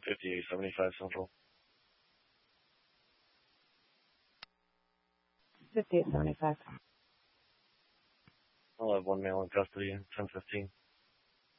5875 Central. 5875. I'll have one male in custody, 1015.